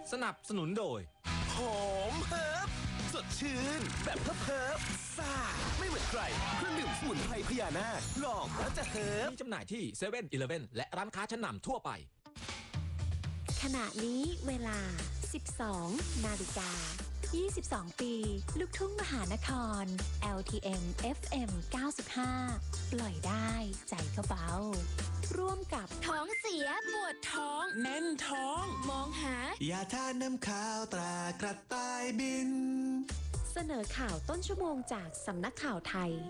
สนับสนุนโดยหอมเฮิร์บสดชื่นแบบเฮิร์บซ่าไม่เหมือนใครเครื่องดื่มสมุนไพรพญานาคลองแล้วจะเฮิร์บมีจำหน่ายที่เซเว่นอีเลฟเว่นและร้านค้าชั้นนำทั่วไปขณะนี้เวลา 12 นาฬิกา 22 ปี ลูกทุ่งมหานคร LTM FM 95 ปล่อยได้ใจก็เบาร่วมกับท้องเสียปวดท้องแน่นท้องมองหายาทาน้ำขาวตรากระต่ายบินเสนอข่าวต้นชั่วโมงจากสำนักข่าวไทย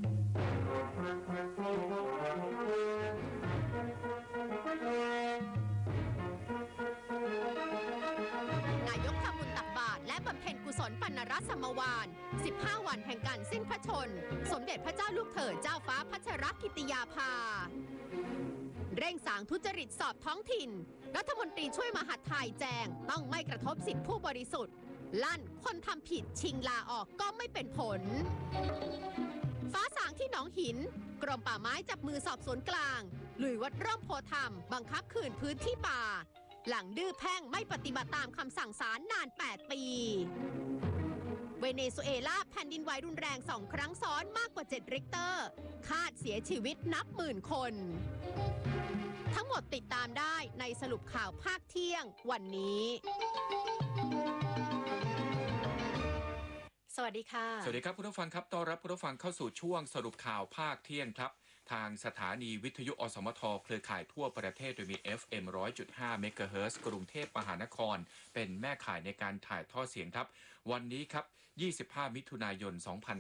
นายกทำบุญตักบาตรและบำเพ็ญกุศลปณรสมวาน15 วันแห่งการสิ้นพระชนม์สมเด็จพระเจ้าลูกเธอเจ้าฟ้าพัชรกิติยาภาเร่งสางทุจริตสอบท้องถิ่นรัฐมนตรีช่วยมหาดไทยแจงต้องไม่กระทบสิทธิผู้บริสุทธิ์ลั่นคนทำผิดชิงลาออกก็ไม่เป็นผลฟ้าสางที่หนองหินกรมป่าไม้จับมือสอบสวนกลางลุยวัดร่มโพธรรมบังคับคืนพื้นที่ป่าหลังดื้อแพ่งไม่ปฏิบัติตามคำสั่งศาลนาน8 ปีเวเนซุเอลาแผ่นดินไหวรุนแรง2 ครั้งซ้อนมากกว่า7 ริกเตอร์คาดเสียชีวิตนับหมื่นคนทั้งหมดติดตามได้ในสรุปข่าวภาคเที่ยงวันนี้สวัสดีค่ะสวัสดีครับคุณผู้ฟังครับต้อนรับคุณผู้ฟังเข้าสู่ช่วงสรุปข่าวภาคเที่ยงครับทางสถานีวิทยุอสมทเครือข่ายทั่วประเทศโดยมี FM 100.5 เมกะเฮิรตซ์กรุงเทพมหานครเป็นแม่ข่ายในการถ่ายทอดเสียงครับวันนี้ครับ25 มิถุนายน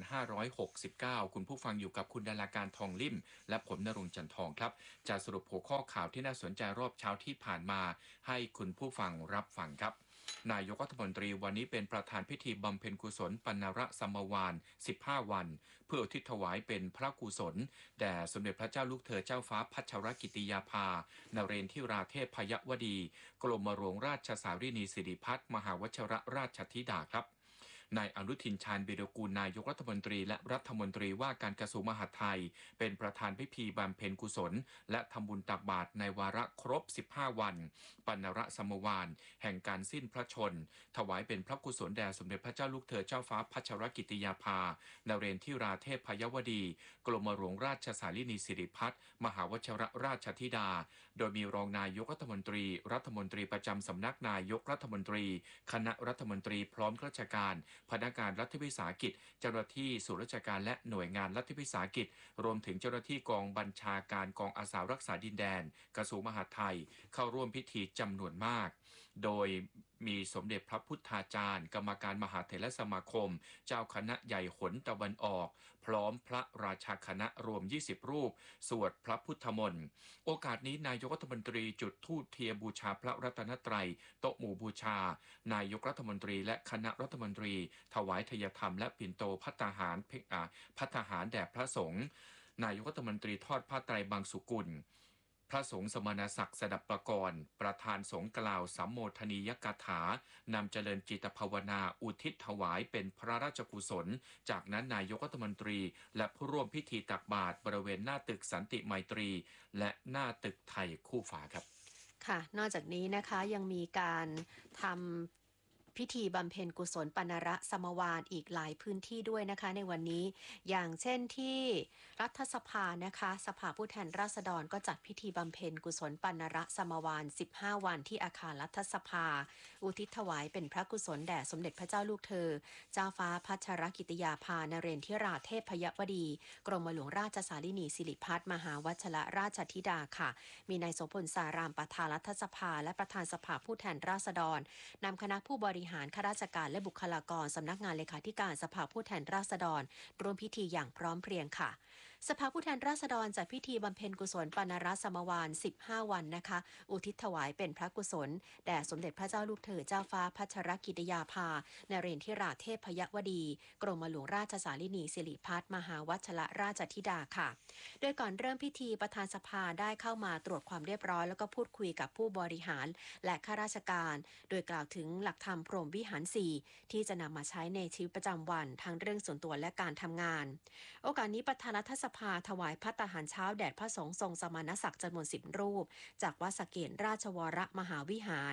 2569คุณผู้ฟังอยู่กับคุณดาราการทองลิ่มและผมณรงค์จันทองครับจะสรุปหัวข้อข่าวที่น่าสนใจรอบเช้าที่ผ่านมาให้คุณผู้ฟังรับฟังครับนายกรัฐมนตรีวันนี้เป็นประธานพิธีบำเพ็ญกุศลปณรสมวาน15 วันเพื่ออุทิศถวายเป็นพระกุศลแด่สมเด็จพระเจ้าลูกเธอเจ้าฟ้าพัชรกิติยาภานเรนทิราเทพพยวดีกรมหลวงราชสารินีสิริพัฒน์มหาวชิรราชธิดาครับนายอนุทินชาญวีรกูลนายกรัฐมนตรีและรัฐมนตรีว่าการกระทรวงมหาดไทยเป็นประธานพิธีบำเพ็ญกุศลและทำบุญตักบาตรในวาระครบ15 วันปณรสมวานแห่งการสิ้นพระชนถวายเป็นพระกุศลแด่สมเด็จพระเจ้าลูกเธอเจ้าฟ้าพัชรกิติยาภานเรนทิราเทพพยวดีกรมหลวงราชสารินีสิริพัฒน์มหาวชิรราชธิดาโดยมีรองนายกรัฐมนตรีรัฐมนตรีประจำสำนักนายกรัฐมนตรีคณะรัฐมนตรีพร้อมข้าราชการพนักงานรัฐวิสาหกิจเจ้าหน้าที่ส่วนราชการและหน่วยงานรัฐวิสาหกิจรวมถึงเจ้าหน้าที่กองบัญชาการกองอาสารักษาดินแดนกระทรวงมหาดไทยเข้าร่วมพิธีจำนวนมากโดยมีสมเด็จพระพุทธาจารย์กรรมการมหาเถรสมาคมเจ้าคณะใหญ่หนตะวันออกพร้อมพระราชาคณะรวม20 รูปสวดพระพุทธมนต์โอกาสนี้นายกรัฐมนตรีจุดธูปเทียนบูชาพระรัตนตรัยโต๊ะหมู่บูชานายกรัฐมนตรีและคณะรัฐมนตรีถวายทายธรรมและปิ่นโตภัตตาหารแด่พระสงฆ์นายกรัฐมนตรีทอดผ้าไตรบางสุกุลพระสงฆ์สมณศักดิ์สดับประกรณ์ประธานสงฆ์กล่าวสัมโมทนียกถานำเจริญจิตภาวนาอุทิศถวายเป็นพระราชกุศลจากนั้นนายกรัฐมนตรีและผู้ร่วมพิธีตักบาตรบริเวณหน้าตึกสันติไมตรีและหน้าตึกไทยคู่ฟ้าครับค่ะนอกจากนี้นะคะยังมีการทำพิธีบำเพ็ญกุศลปณรสมวานอีกหลายพื้นที่ด้วยนะคะในวันนี้อย่างเช่นที่รัฐสภานะคะสภาผู้แทนราษฎรก็จัดพิธีบำเพ็ญกุศลปณรสมวาน15 วันที่อาคารรัฐสภาอุทิศถวายเป็นพระกุศลแด่สมเด็จพระเจ้าลูกเธอเจ้าฟ้าพัชรกิติยาภานเรนทิราเทพพยวดีกรมหลวงราชสารินีสิริพัฒน์มหาวชิรราชธิดาค่ะมีนายโสพลสารามประธานรัฐสภาและประธานสภาผู้แทนราษฎรนำคณะผู้บริหารข้าราชการและบุคลากรสำนักงานเลขาธิการสภาผู้แทนราษฎรร่วมพิธีอย่างพร้อมเพรียงค่ะสภาผู้แทนราษฎรจัดพิธีบำเพ็ญกุศลปณรสมวาน15 วันนะคะอุทิศถวายเป็นพระกุศลแด่สมเด็จพระเจ้าลูกเธอเจ้าฟ้าพัชรกิติยาภานเรนทิราเทพพยวดีกรมหลวงราชสารินีสิริพัฒน์มหาวชิรราชธิดาค่ะโดยก่อนเริ่มพิธีประธานสภาได้เข้ามาตรวจความเรียบร้อยแล้วก็พูดคุยกับผู้บริหารและข้าราชการโดยกล่าวถึงหลักธรรมพรหมวิหาร4ที่จะนำมาใช้ในชีวิตประจำวันทั้งเรื่องส่วนตัวและการทำงานโอกาสนี้ประธานรัฐสภาถวายภัตตาหารเช้าแด่พระสงฆ์ทรงสมณศักดิ์จำนวน10 รูปจากวัดสะเกษราชวรมหาวิหาร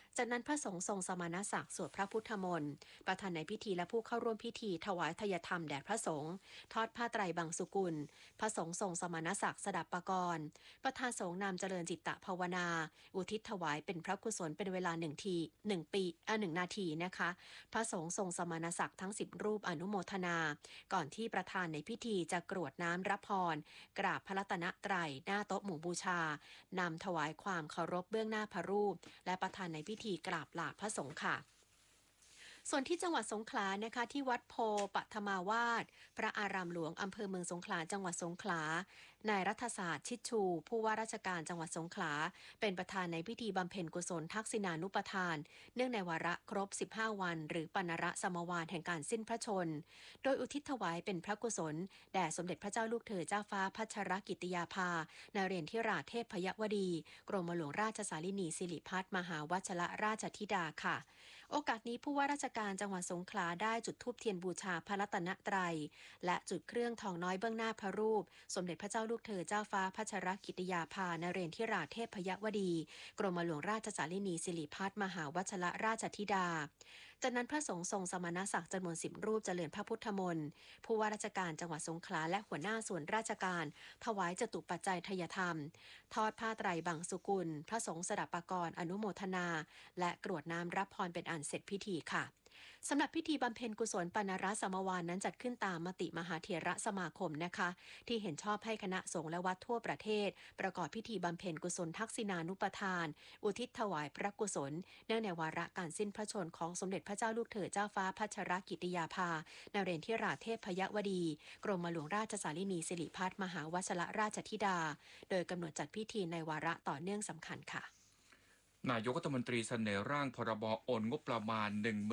จากนั้นพระสงฆ์ทรงสมณศักดิ์สวดพระพุทธมนต์ประธานในพิธีและผู้เข้าร่วมพิธีถวายทายธรรมแด่พระสงฆ์ทอดผ้าไตรบังสุกุลพระสงฆ์ทรงสมณศักดิ์สดับปกรณ์ประธานสงฆ์นำเจริญจิตตภาวนาอุทิศถวายเป็นพระกุศลเป็นเวลา1 นาทีนะคะพระสงฆ์ทรงสมณศักดิ์ทั้ง10รูปอนุโมทนาก่อนที่ประธานในพิธีจะกรวดน้ำรับพรกราบพระรัตนตรัยหน้าโต๊ะหมู่บูชานำถวายความเคารพเบื้องหน้าพระรูปและประธานในพิธีกราบลาพระสงฆ์ค่ะส่วนที่จังหวัดสงขลานะคะที่วัดโพปัทมาวาสพระอารามหลวงอำเภอเมืองสงขลาจังหวัดสงขลานายรัฐศาสตร์ชิดชูผู้ว่าราชการจังหวัดสงขลาเป็นประธานในพิธีบำเพ็ญกุศลทักษิณานุปทานเนื่องในวาระครบ15วันหรือปณระสมวานแห่งการสิ้นพระชนโดยอุทิศถวายเป็นพระกุศลแด่สมเด็จพระเจ้าลูกเธอเจ้าฟ้าพัชรกิติยาภานเรศทิราเทพยวดีกรมหลวงราชสารินีสิริพัฒน์มหาวชรราชธิดาค่ะโอกาสนี้ผู้ว่าราชการจังหวัดสงขลาได้จุดธูปเทียนบูชาพระรัตนตรัยและจุดเครื่องทองน้อยเบื้องหน้าพระรูปสมเด็จพระเจ้าลูกเธอเจ้าฟ้าพัชรกิติยาภานเรศทิราเทพยวดีกรมหลวงราชสารินีสิริพัฒน์มหาวชรราชธิดาจากนั้นพระสงฆ์ทรงสมณศักดิ์จำนวน10รูปเจริญพระพุทธมนต์ผู้ว่าราชการจังหวัดสงขลาและหัวหน้าส่วนราชการถวายจตุปัจจัยทายธรรมทอดผ้าไตรบังสุกุลพระสงฆ์สดับปกรณ์อนุโมทนาและกรวดน้ำรับพรเป็นอันเสร็จพิธีค่ะสำหรับพิธีบำเพ็ญกุศลปณรสมวานนั้นจัดขึ้นตามมติมหาเถรสมาคมนะคะที่เห็นชอบให้คณะสงฆ์และวัดทั่วประเทศประกอบพิธีบำเพ็ญกุศลทักษิณานุปทานอุทิศถวายพระกุศลเนื่องในวาระการสิ้นพระชนของสมเด็จพระเจ้าลูกเธอเจ้าฟ้าพัชรกิติยาภานเรศทิราเทพยวดีกรมหลวงราชสารินีสิริพัฒน์มหาวชรราชธิดาโดยกำหนดจัดพิธีในวาระต่อเนื่องสำคัญค่ะนายกรัฐมนตรีเสนอร่างพรบโอนงบประมาณ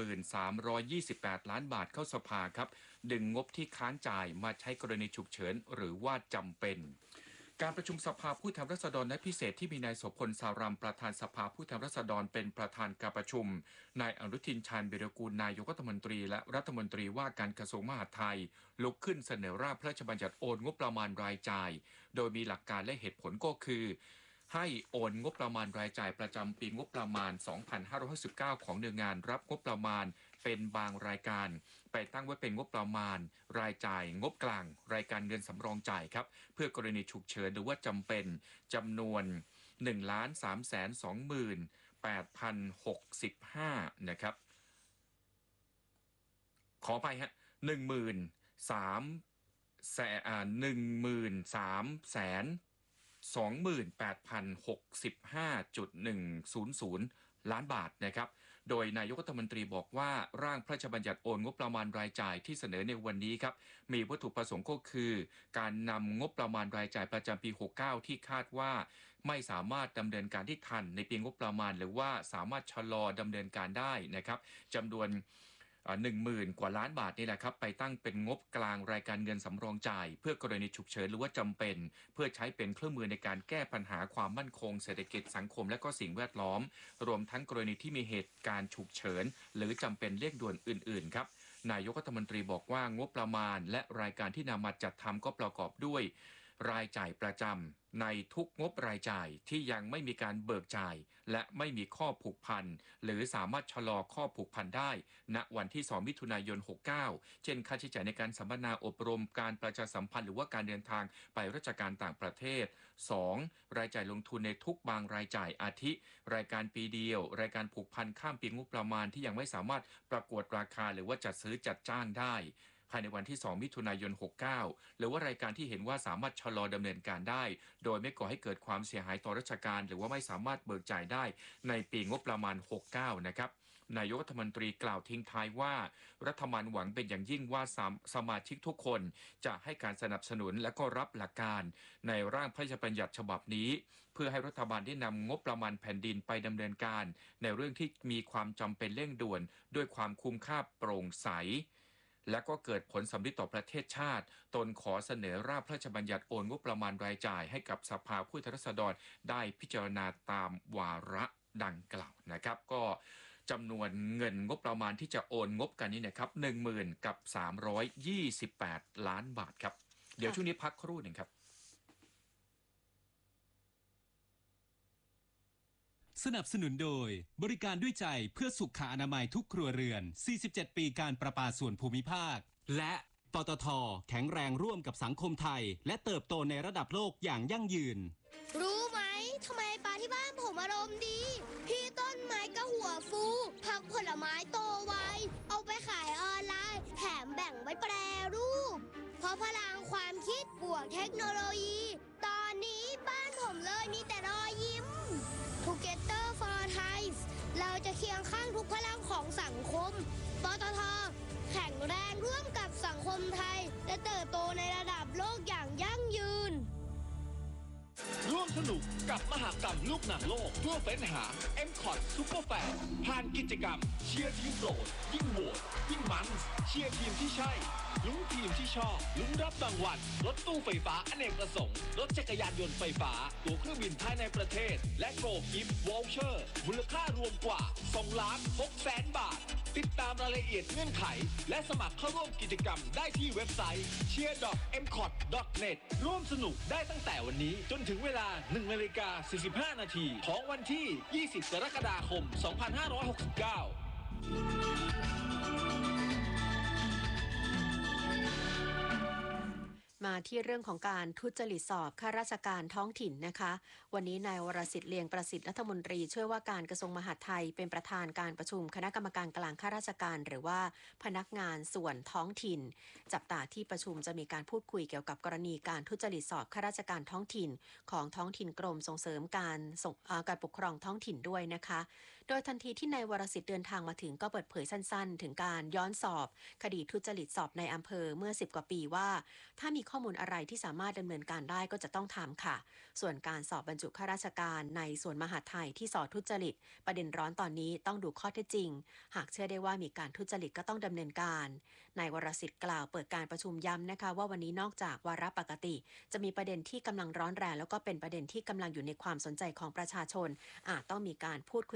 1328 ล้านบาทเข้าสภาครับดึงงบที่ค้างจ่ายมาใช้กรณีฉุกเฉินหรือว่าจำเป็นการประชุมสภาผู้แทนราษฎรนัดพิเศษที่มีนายโสพลสารัมประธานสภาผู้แทนราษฎรเป็นประธานการประชุมนายอนุทินชาญวิรากูลนายกรัฐมนตรีและรัฐมนตรีว่าการกระทรวงมหาดไทยลุกขึ้นเสนอร่างพระราชบัญญัติโอนงบประมาณรายจ่ายโดยมีหลักการและเหตุผลก็คือให้โอนงบประมาณรายจ่ายประจำปีงบประมาณ 2569 ของหน่วยงานรับงบประมาณเป็นบางรายการไปตั้งไว้เป็นงบประมาณรายจ่ายงบกลางรายการเงินสำรองจ่ายครับเพื่อกรณีฉุกเฉินหรือว่าจำเป็นจำนวน 1,328,065 นะครับขอไปฮะ 18,065.100 ล้านบาทนะครับโดยนายกรัฐมนตรีบอกว่าร่างพระราชบัญญัติโอนงบประมาณรายจ่ายที่เสนอในวันนี้ครับมีวัตถุประสงค์ก็คือการนำงบประมาณรายจ่ายประจำปี 69 ที่คาดว่าไม่สามารถดำเนินการที่ทันในปีงบประมาณหรือว่าสามารถชะลอดำเนินการได้นะครับจำนวน10,000 กว่าล้านบาทนี่แหละครับไปตั้งเป็นงบกลางรายการเงินสำรองจ่ายเพื่อกรณีฉุกเฉินหรือว่าจำเป็นเพื่อใช้เป็นเครื่องมือในการแก้ปัญหาความมั่นคงเศรษฐกิจสังคมและก็สิ่งแวดล้อมรวมทั้งกรณีที่มีเหตุการณ์ฉุกเฉินหรือจำเป็นเร่งด่วนอื่นๆครับนายกรัฐมนตรีบอกว่างบประมาณและรายการที่นำมาจัดทำก็ประกอบด้วยรายจ่ายประจำในทุกงบรายจ่ายที่ยังไม่มีการเบิกจ่ายและไม่มีข้อผูกพันหรือสามารถชะลอข้อผูกพันได้ณวันที่ 2 มิถุนายน 69 เช่นค่าใช้จ่ายในการสัมมนาอบรมการประชาสัมพันธ์หรือว่าการเดินทางไปราชการต่างประเทศ 2. รายจ่ายลงทุนในทุกบางรายจ่ายอาทิ รายการปีเดียวรายการผูกพันข้ามปีงบประมาณที่ยังไม่สามารถประกวดราคาหรือว่าจัดซื้อจัดจ้างได้ภายในวันที่ 2 มิถุนายน 69 หรือว่ารายการที่เห็นว่าสามารถชะลอดำเนินการได้โดยไม่ก่อให้เกิดความเสียหายต่อราชการหรือว่าไม่สามารถเบิกจ่ายได้ในปีงบประมาณ 69 นะครับนายกรัฐมนตรีกล่าวทิ้งท้ายว่ารัฐบาลหวังเป็นอย่างยิ่งว่าสมาชิกทุกคนจะให้การสนับสนุนและก็รับหลักการในร่างพระราชบัญญัติฉบับนี้เพื่อให้รัฐบาลได้นำงบประมาณแผ่นดินไปดำเนินการในเรื่องที่มีความจำเป็นเร่งด่วนด้วยความคุ้มค่าโปร่งใสและก็เกิดผลสำลิดต่อประเทศชาติตนขอเสนอร่างพระราชบัญญัติโอนงบประมาณรายจ่ายให้กับสภาผู้แทนราษฎรได้พิจารณาตามวาระดังกล่าวนะครับก็จำนวนเงินงบประมาณที่จะโอนงบกันนี้นะครับ 10,328 ล้านบาทครับเดี๋ยวช่วงนี้พักครู่หนึ่งครับสนับสนุนโดยบริการด้วยใจเพื่อสุขอนามัยทุกครัวเรือน 47 ปีการประปาส่วนภูมิภาค และปตท.แข็งแรงร่วมกับสังคมไทยและเติบโตในระดับโลกอย่างยั่งยืนรู้ไหมทำไมปลาที่บ้านผมอารมณ์ดี พี่ต้นไม้ก็หัวฟูผักผลไม้โตไวเอาไปขายออนไลน์แถมแบ่งไว้แปรรูป เพราะพลังความคิดบวกเทคโนโลยี ตอนนี้บ้านผมเลยมีแต่รอยยิ้ม Together for Thai เราจะเคียงข้างทุกพลังของสังคมปตท.แข็งแรงร่วมกับสังคมไทยและเติบโตในระดับโลกอย่างยั่งยืนร่วมสนุกกับมหกรรมลูกหนังโลกเพื่อเฟ้นหา M Cot Super Fan ผ่านกิจกรรมเชียร์ทีมโปรดยิ่งโหวตยิ่งมันเชียร์ทีมที่ใช่ลุ้นทีมที่ชอบลุ้นรับรางวัลรถตู้ไฟฟ้าอเนกประสงค์รถจักรยานยนต์ไฟฟ้าตั๋วเครื่องบินภายในประเทศและโกลกิฟต์วอลเชอร์มูลค่ารวมกว่า 2,600,000 บาทติดตามรายละเอียดเงื่อนไขและสมัครเข้าร่วมกิจกรรมได้ที่เว็บไซต์ cheer.mcot.net ร่วมสนุกได้ตั้งแต่วันนี้จนถึงเวลา 1:45 นาทีของวันที่ 20 กรกฎาคม 2569 มาที่เรื่องของการทุจริตสอบข้าราชการท้องถิ่นนะคะวันนี้นายวรสิทธิ์เลียงประสิทธิ์รัฐมนตรีช่วยว่าการกระทรวงมหาดไทยเป็นประธานการประชุมคณะกรรมการกลางข้าราชการหรือว่าพนักงานส่วนท้องถิ่นจับตาที่ประชุมจะมีการพูดคุยเกี่ยวกับกรณีการทุจริตสอบข้าราชการท้องถิ่นของท้องถิ่นกรมส่งเสริมการปกครองท้องถิ่นด้วยนะคะโดยทันทีที่นายวรสิทธิ์เดินทางมาถึงก็เปิดเผยสั้นๆถึงการย้อนสอบคดีทุจริตสอบในอำเภอเมื่อ10 กว่าปีว่าถ้ามีข้อมูลอะไรที่สามารถดำเนินการได้ก็จะต้องทำค่ะส่วนการสอบบรรจุข้าราชการในส่วนมหาดไทยที่สอบทุจริตประเด็นร้อนตอนนี้ต้องดูข้อเท็จจริงหากเชื่อได้ว่ามีการทุจริตก็ต้องดำเนินการนายวรสิทธิ์กล่าวเปิดการประชุมย้ำนะคะว่าวันนี้นอกจากวาระปกติจะมีประเด็นที่กำลังร้อนแรงแล้วก็เป็นประเด็นที่กำลังอยู่ในความสนใจของประชาชนอาจต้องมีการพูดคุย